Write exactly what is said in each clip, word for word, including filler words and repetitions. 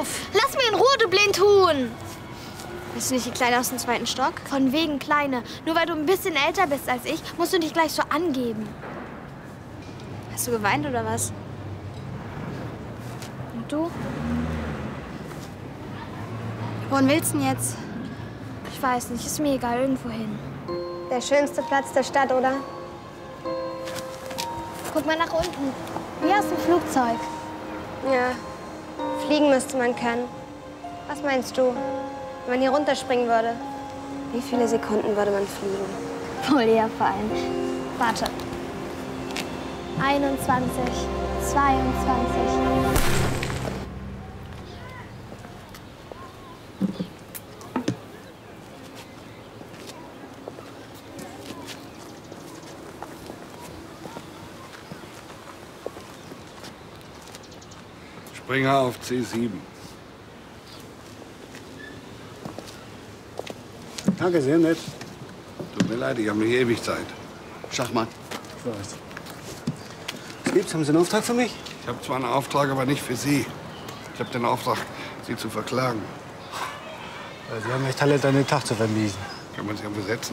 auf! Lass mir in Ruhe, du Blindhuhn! Bist du nicht die Kleine aus dem zweiten Stock? Von wegen Kleine. Nur weil du ein bisschen älter bist als ich, musst du dich gleich so angeben. Hast du geweint oder was? Und du? Wohin willst du denn jetzt? Ich weiß nicht, ist mir egal, irgendwo hin. Der schönste Platz der Stadt, oder? Guck mal nach unten. Wie aus dem Flugzeug. Ja. Fliegen müsste man können. Was meinst du, wenn man hier runterspringen würde? Wie viele Sekunden würde man fliegen? Wohl eher fallen. Warte. einundzwanzig, zweiundzwanzig. Springer auf C sieben. Danke, sehr nett. Tut mir leid, ich habe nicht ewig Zeit. Schachmann. Ich weiß. Was gibt's? Haben Sie einen Auftrag für mich? Ich habe zwar einen Auftrag, aber nicht für Sie. Ich habe den Auftrag, Sie zu verklagen. Sie haben echt Talent, einen Tag zu vermiesen. Kann man sich ja besetzen.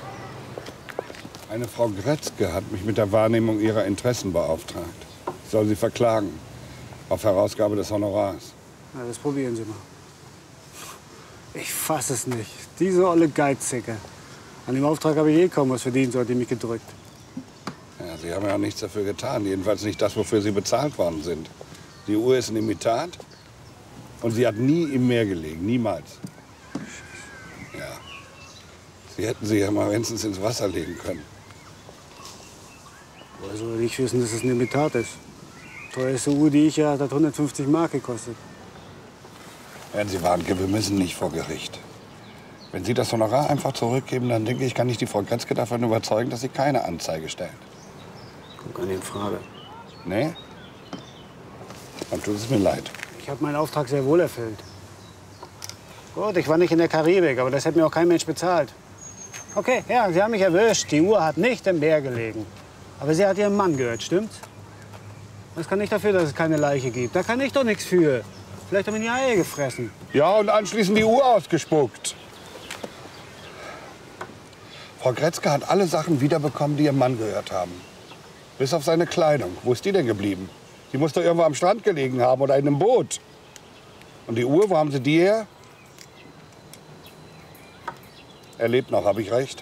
Eine Frau Gretzke hat mich mit der Wahrnehmung ihrer Interessen beauftragt. Ich soll sie verklagen. Auf Herausgabe des Honorars. Na, das probieren Sie mal. Ich fass es nicht. Diese olle Geizsäcke. An dem Auftrag habe ich eh kaum was verdient, so hat die mich gedrückt. Ja, Sie haben ja auch nichts dafür getan. Jedenfalls nicht das, wofür Sie bezahlt worden sind. Die Uhr ist ein Imitat. Und sie hat nie im Meer gelegen. Niemals. Ja. Sie hätten sie ja mal wenigstens ins Wasser legen können. Woher soll ich wissen, dass es ein Imitat ist? Die teuerste Uhr, die ich ja, hat hundertfünfzig Mark gekostet. Herrn Sie Warnke, wir müssen nicht vor Gericht. Wenn Sie das Honorar einfach zurückgeben, dann denke ich, kann ich die Frau Gretzke davon überzeugen, dass sie keine Anzeige stellt. Kommt gar nicht in Frage. Nee? Dann tut es mir leid. Ich habe meinen Auftrag sehr wohl erfüllt. Gut, ich war nicht in der Karibik, aber das hätte mir auch kein Mensch bezahlt. Okay, ja, Sie haben mich erwischt. Die Uhr hat nicht im Meer gelegen. Aber sie hat ihrem Mann gehört, stimmt's? Das kann nicht dafür, dass es keine Leiche gibt. Da kann ich doch nichts für. Vielleicht haben ihn die Eier gefressen. Ja, und anschließend die Uhr ausgespuckt. Frau Gretzke hat alle Sachen wiederbekommen, die ihrem Mann gehört haben. Bis auf seine Kleidung. Wo ist die denn geblieben? Die muss doch irgendwo am Strand gelegen haben oder in einem Boot. Und die Uhr, wo haben Sie die her? Er lebt noch, habe ich recht?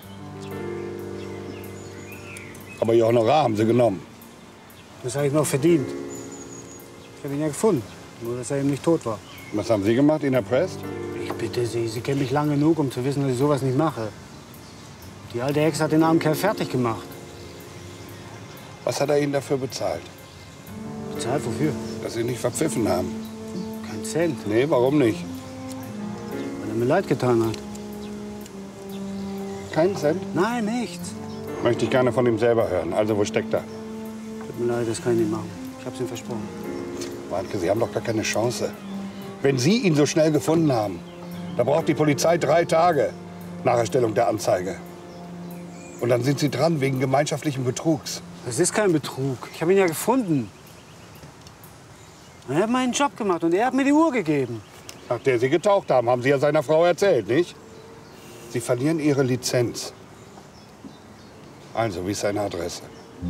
Aber Ihr Honorar haben Sie genommen. Das habe ich noch verdient. Ich habe ihn ja gefunden, nur dass er eben nicht tot war. Was haben Sie gemacht, ihn erpresst? Ich bitte Sie, Sie kennen mich lang genug, um zu wissen, dass ich sowas nicht mache. Die alte Hexe hat den armen Kerl fertig gemacht. Was hat er Ihnen dafür bezahlt? Bezahlt wofür? Dass Sie ihn nicht verpfiffen haben. Kein Cent. Nee, warum nicht? Weil er mir leid getan hat. Keinen Cent? Nein, nichts. Möchte ich gerne von ihm selber hören. Also, wo steckt er? Tut mir leid, das kann ich nicht machen. Ich hab's ihm versprochen. Warnke, Sie haben doch gar keine Chance. Wenn Sie ihn so schnell gefunden haben, da braucht die Polizei drei Tage nach Erstellung der Anzeige. Und dann sind Sie dran wegen gemeinschaftlichen Betrugs. Das ist kein Betrug. Ich habe ihn ja gefunden. Er hat meinen Job gemacht und er hat mir die Uhr gegeben. Nach der Sie getaucht haben, haben Sie ja seiner Frau erzählt, nicht? Sie verlieren Ihre Lizenz. Also, wie ist seine Adresse?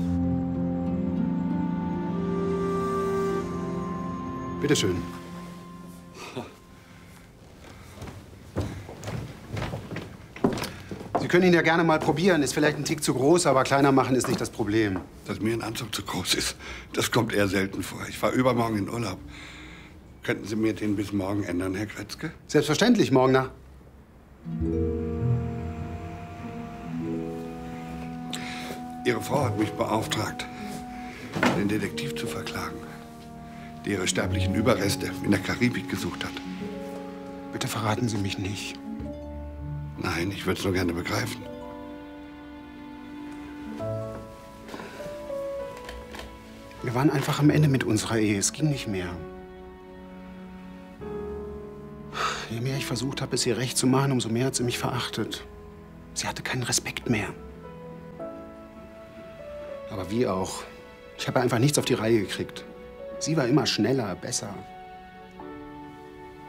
Bitte schön. Sie können ihn ja gerne mal probieren. Ist vielleicht ein Tick zu groß, aber kleiner machen ist nicht das Problem. Dass mir ein Anzug zu groß ist, das kommt eher selten vor. Ich fahre übermorgen in Urlaub. Könnten Sie mir den bis morgen ändern, Herr Gretzke? Selbstverständlich, morgen nach. Ihre Frau hat mich beauftragt, den Detektiv zu verklagen, der ihre sterblichen Überreste in der Karibik gesucht hat. Bitte verraten Sie mich nicht. Nein, ich würde es nur gerne begreifen. Wir waren einfach am Ende mit unserer Ehe. Es ging nicht mehr. Je mehr ich versucht habe, es ihr recht zu machen, umso mehr hat sie mich verachtet. Sie hatte keinen Respekt mehr. Aber wie auch. Ich habe einfach nichts auf die Reihe gekriegt. Sie war immer schneller, besser.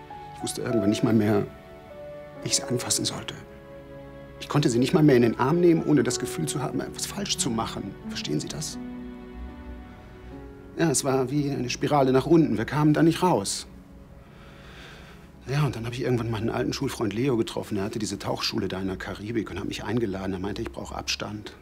wusste irgendwann nicht mal mehr, wie ich sie anfassen sollte. Ich konnte sie nicht mal mehr in den Arm nehmen, ohne das Gefühl zu haben, etwas falsch zu machen. Verstehen Sie das? Ja, es war wie eine Spirale nach unten. Wir kamen da nicht raus. Ja, und dann habe ich irgendwann meinen alten Schulfreund Leo getroffen. Er hatte diese Tauchschule da in der Karibik und hat mich eingeladen. Er meinte, ich brauche Abstand.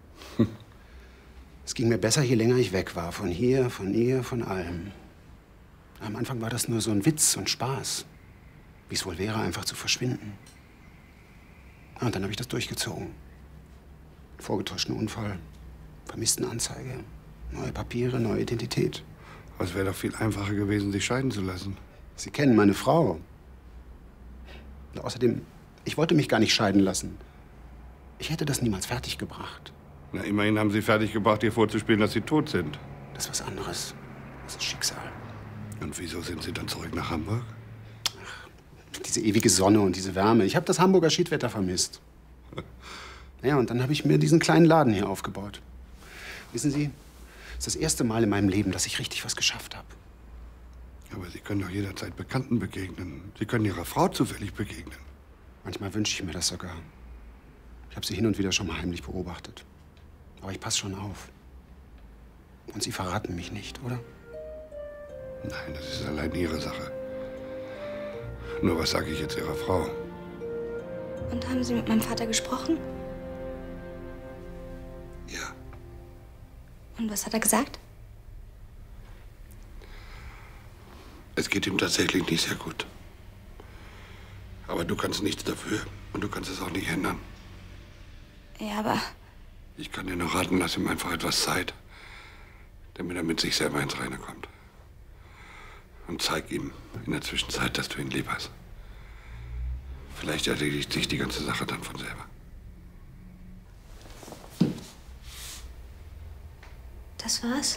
Es ging mir besser, je länger ich weg war. Von hier, von ihr, von allem. Am Anfang war das nur so ein Witz und Spaß. Wie es wohl wäre, einfach zu verschwinden. Ja, und dann habe ich das durchgezogen. Vorgetäuschten Unfall, Vermisstenanzeige, neue Papiere, neue Identität. Aber es wäre doch viel einfacher gewesen, sich scheiden zu lassen. Sie kennen meine Frau. Und außerdem, ich wollte mich gar nicht scheiden lassen. Ich hätte das niemals fertiggebracht. Na, immerhin haben Sie fertiggebracht, ihr vorzuspielen, dass Sie tot sind. Das ist was anderes. Das ist Schicksal. Und wieso sind Sie dann zurück nach Hamburg? Ach, diese ewige Sonne und diese Wärme. Ich habe das Hamburger Schiedwetter vermisst. Ja, und dann habe ich mir diesen kleinen Laden hier aufgebaut. Wissen Sie, das ist das erste Mal in meinem Leben, dass ich richtig was geschafft habe. Aber Sie können doch jederzeit Bekannten begegnen. Sie können Ihrer Frau zufällig begegnen. Manchmal wünsche ich mir das sogar. Ich habe sie hin und wieder schon mal heimlich beobachtet. Aber ich passe schon auf. Und Sie verraten mich nicht, oder? Nein, das ist allein Ihre Sache. Nur was sage ich jetzt Ihrer Frau? Und haben Sie mit meinem Vater gesprochen? Ja. Und was hat er gesagt? Es geht ihm tatsächlich nicht sehr gut. Aber du kannst nichts dafür und du kannst es auch nicht ändern. Ja, aber... Ich kann dir nur raten, lass ihm einfach etwas Zeit, damit er mit sich selber ins Reine kommt. Und zeig ihm in der Zwischenzeit, dass du ihn lieb hast. Vielleicht erledigt sich die ganze Sache dann von selber. Das war's?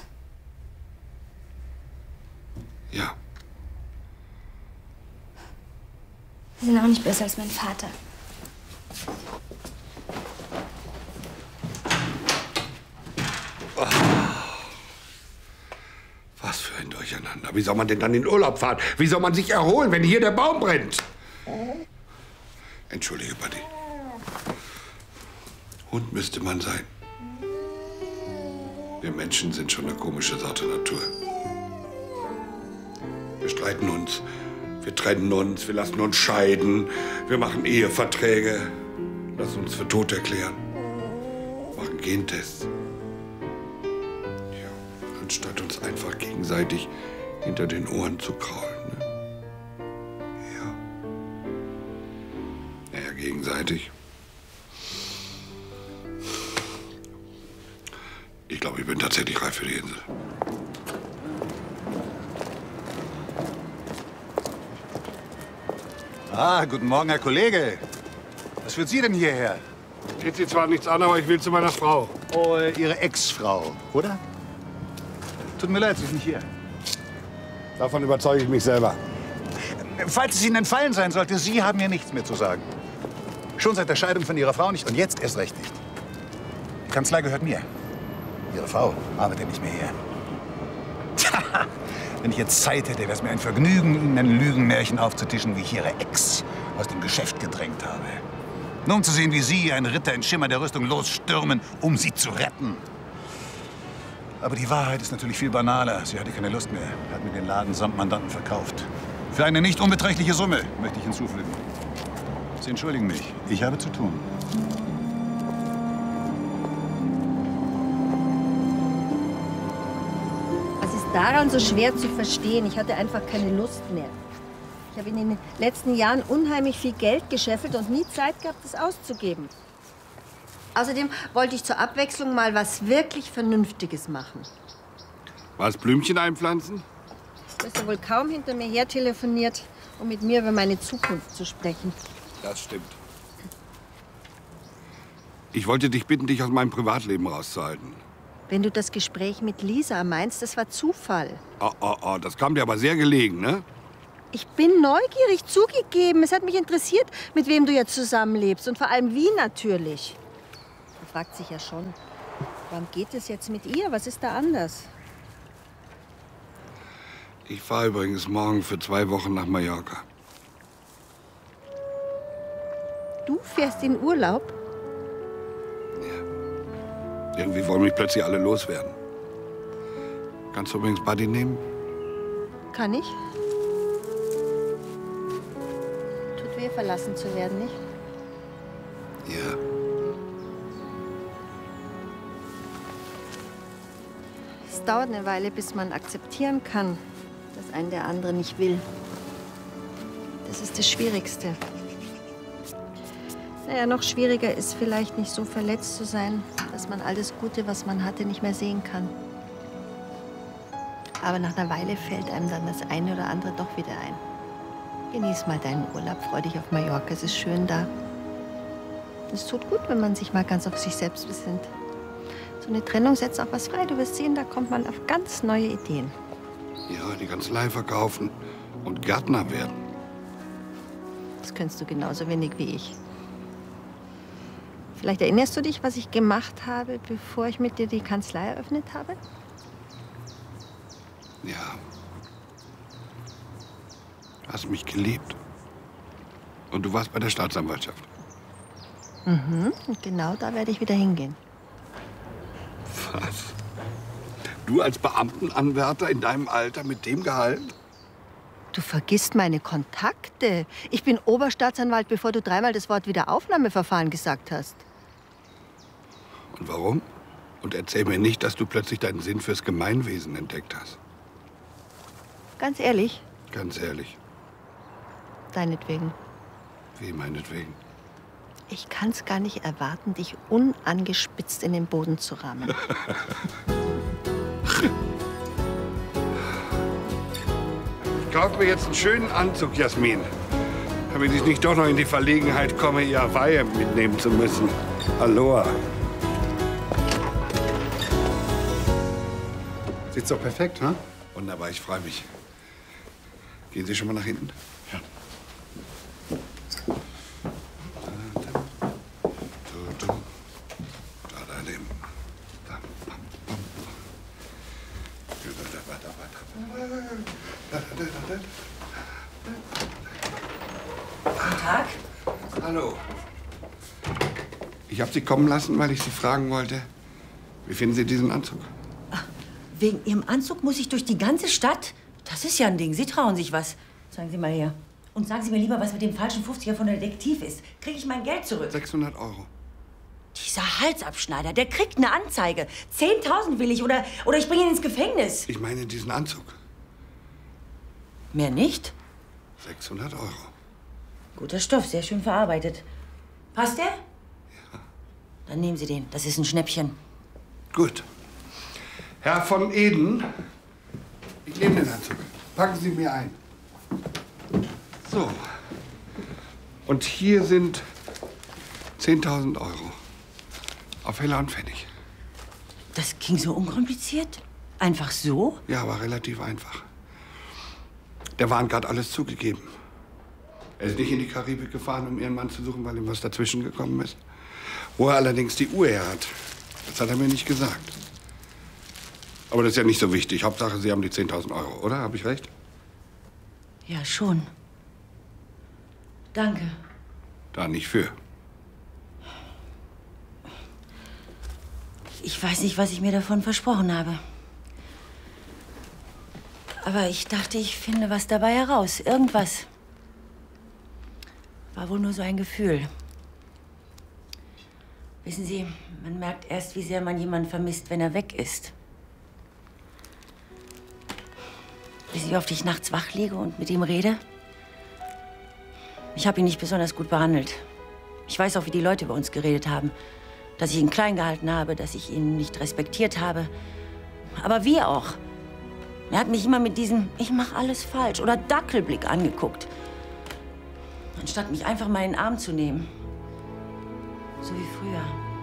Ja. Sie sind auch nicht besser als mein Vater. Oh. Was für ein Durcheinander. Wie soll man denn dann in Urlaub fahren? Wie soll man sich erholen, wenn hier der Baum brennt? Entschuldige, Buddy. Hund müsste man sein. Wir Menschen sind schon eine komische Sorte Natur. Wir streiten uns, wir trennen uns, wir lassen uns scheiden, wir machen Eheverträge, lassen uns für tot erklären, machen Gentests. Ja, anstatt uns einfach gegenseitig hinter den Ohren zu kraulen. Ne? Ja. Naja, gegenseitig. Ich glaube, ich bin tatsächlich reif für die Insel. Ah, guten Morgen, Herr Kollege. Was führt Sie denn hierher? Geht Sie zwar nichts an, aber ich will zu meiner Frau. Oh, Ihre Ex-Frau, oder? Tut mir leid, Sie sind hier. Davon überzeuge ich mich selber. Falls es Ihnen entfallen sein sollte, Sie haben mir nichts mehr zu sagen. Schon seit der Scheidung von Ihrer Frau nicht und jetzt erst recht nicht. Die Kanzlei gehört mir. Ihre Frau arbeitet nicht mehr hier. Tja, wenn ich jetzt Zeit hätte, wäre es mir ein Vergnügen, Ihnen ein Lügenmärchen aufzutischen, wie ich Ihre Ex aus dem Geschäft gedrängt habe. Nur um zu sehen, wie Sie, ein Ritter in Schimmer der Rüstung, losstürmen, um sie zu retten. Aber die Wahrheit ist natürlich viel banaler. Sie hatte keine Lust mehr, hat mir den Laden samt Mandanten verkauft. Für eine nicht unbeträchtliche Summe, möchte ich hinzufügen. Sie entschuldigen mich, ich habe zu tun. Was ist daran so schwer zu verstehen? Ich hatte einfach keine Lust mehr. Ich habe in den letzten Jahren unheimlich viel Geld gescheffelt und nie Zeit gehabt, es auszugeben. Außerdem wollte ich zur Abwechslung mal was wirklich Vernünftiges machen. Was, Blümchen einpflanzen? Du hast ja wohl kaum hinter mir her telefoniert, um mit mir über meine Zukunft zu sprechen. Das stimmt. Ich wollte dich bitten, dich aus meinem Privatleben rauszuhalten. Wenn du das Gespräch mit Lisa meinst, das war Zufall. Oh, oh, oh, das kam dir aber sehr gelegen, ne? Ich bin neugierig, zugegeben. Es hat mich interessiert, mit wem du jetzt zusammenlebst und vor allem wie natürlich. Man fragt sich ja schon, warum geht es jetzt mit ihr? Was ist da anders? Ich fahre übrigens morgen für zwei Wochen nach Mallorca. Du fährst in Urlaub? Ja. Irgendwie wollen mich plötzlich alle loswerden. Kannst du übrigens Buddy nehmen? Kann ich. Tut weh, verlassen zu werden, nicht? Ja. Es dauert eine Weile, bis man akzeptieren kann, dass einen der andere nicht will. Das ist das Schwierigste. Naja, noch schwieriger ist vielleicht nicht so verletzt zu sein, dass man all das Gute, was man hatte, nicht mehr sehen kann. Aber nach einer Weile fällt einem dann das eine oder andere doch wieder ein. Genieß mal deinen Urlaub, freu dich auf Mallorca, es ist schön da. Es tut gut, wenn man sich mal ganz auf sich selbst besinnt. So eine Trennung setzt auch was frei. Du wirst sehen, da kommt man auf ganz neue Ideen. Ja, die Kanzlei verkaufen und Gärtner werden. Das könntest du genauso wenig wie ich. Vielleicht erinnerst du dich, was ich gemacht habe, bevor ich mit dir die Kanzlei eröffnet habe? Ja. Du hast mich geliebt. Und du warst bei der Staatsanwaltschaft. Mhm, und genau da werde ich wieder hingehen. Was? Du als Beamtenanwärter in deinem Alter mit dem Gehalt? Du vergisst meine Kontakte. Ich bin Oberstaatsanwalt, bevor du dreimal das Wort Wiederaufnahmeverfahren gesagt hast. Und warum? Und erzähl mir nicht, dass du plötzlich deinen Sinn fürs Gemeinwesen entdeckt hast. Ganz ehrlich? Ganz ehrlich. Deinetwegen. Wie meinetwegen? Ich kann es gar nicht erwarten, dich unangespitzt in den Boden zu rammen. Ich kaufe mir jetzt einen schönen Anzug, Jasmin. Damit ich nicht doch noch in die Verlegenheit komme, ihr Weihe mitnehmen zu müssen. Aloha. Sitzt doch perfekt, ha? Wunderbar, ich freue mich. Gehen Sie schon mal nach hinten? Ja. Da daneben. Da, bam, bam. Guten Tag. Hallo. Ich habe Sie kommen lassen, weil ich Sie fragen wollte, wie finden Sie diesen Anzug? Wegen Ihrem Anzug muss ich durch die ganze Stadt? Das ist ja ein Ding. Sie trauen sich was. Sagen Sie mal her. Und sagen Sie mir lieber, was mit dem falschen fünfziger von der Detektiv ist. Kriege ich mein Geld zurück? sechshundert Euro. Dieser Halsabschneider, der kriegt eine Anzeige. zehntausend will ich oder, oder ich bringe ihn ins Gefängnis. Ich meine diesen Anzug. Mehr nicht? sechshundert Euro. Guter Stoff, sehr schön verarbeitet. Passt der? Ja. Dann nehmen Sie den. Das ist ein Schnäppchen. Gut. Herr von Eden, ich nehme den Anzug. Packen Sie mir ein. So. Und hier sind zehntausend Euro. Auf Heller und Pfennig. Das ging so unkompliziert? Einfach so? Ja, war relativ einfach. Der Wahn hat alles zugegeben. Er ist nicht in die Karibik gefahren, um ihren Mann zu suchen, weil ihm was dazwischen gekommen ist. Wo er allerdings die Uhr her hat, das hat er mir nicht gesagt. Aber das ist ja nicht so wichtig. Hauptsache, Sie haben die zehntausend Euro, oder? Habe ich recht? Ja, schon. Danke. Da nicht für. Ich weiß nicht, was ich mir davon versprochen habe. Aber ich dachte, ich finde was dabei heraus. Irgendwas. War wohl nur so ein Gefühl. Wissen Sie, man merkt erst, wie sehr man jemanden vermisst, wenn er weg ist. Wissen Sie, wie oft ich nachts wach liege und mit ihm rede? Ich habe ihn nicht besonders gut behandelt. Ich weiß auch, wie die Leute über uns geredet haben. Dass ich ihn klein gehalten habe, dass ich ihn nicht respektiert habe. Aber wir auch. Er hat mich immer mit diesem Ich mach alles falsch oder Dackelblick angeguckt. Anstatt mich einfach mal in den Arm zu nehmen. So wie früher.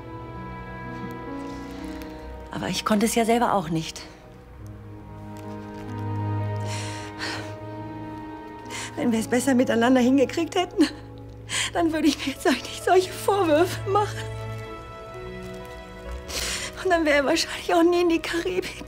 Aber ich konnte es ja selber auch nicht. Wenn wir es besser miteinander hingekriegt hätten, dann würde ich mir jetzt auch nicht solche Vorwürfe machen. Und dann wäre er wahrscheinlich auch nie in die Karibik.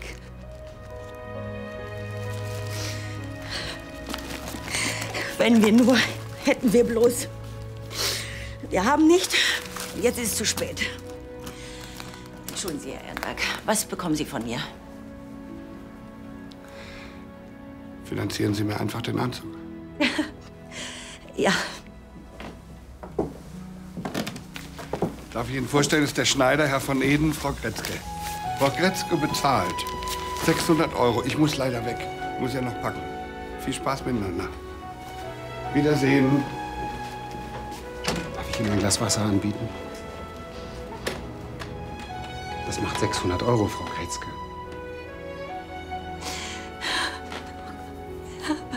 Wenn wir nur, hätten wir bloß. Wir haben nicht. Jetzt ist es zu spät. Entschuldigen Sie, Herr Ehrenberg. Was bekommen Sie von mir? Finanzieren Sie mir einfach den Anzug. Ja. Darf ich Ihnen vorstellen, das ist der Schneider, Herr von Eden, Frau Gretzke. Frau Gretzke bezahlt sechshundert Euro. Ich muss leider weg. Ich muss ja noch packen. Viel Spaß miteinander. Wiedersehen. Darf ich Ihnen ein Glas Wasser anbieten? Das macht sechshundert Euro, Frau Gretzke.